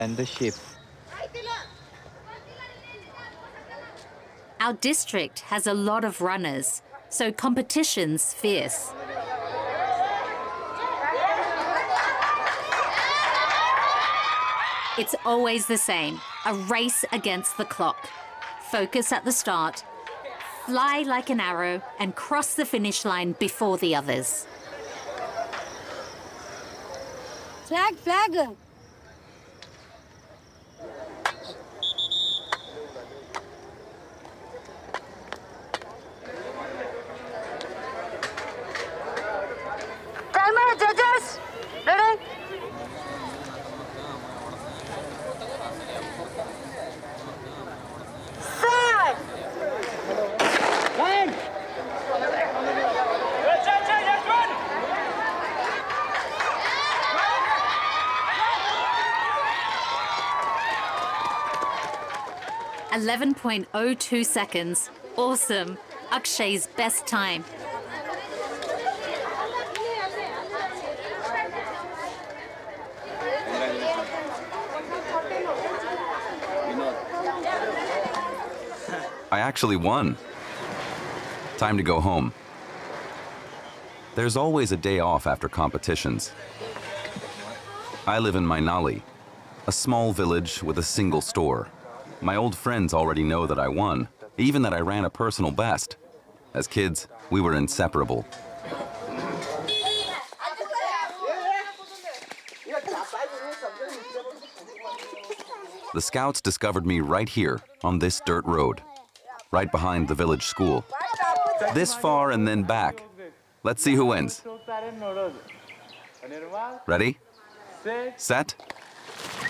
and the sheep. Our district has a lot of runners, so competition's fierce. It's always the same, a race against the clock. Focus at the start, fly like an arrow, and cross the finish line before the others. Flag, flag! Timer, judges! Ready? Start! One! .02 seconds. Awesome. Akshay's best time. I actually won. Time to go home. There's always a day off after competitions. I live in Mainali, a small village with a single store. My old friends already know that I won, even that I ran a personal best. As kids, we were inseparable. The scouts discovered me right here on this dirt road, right behind the village school. This far and then back. Let's see who wins. Ready? Set?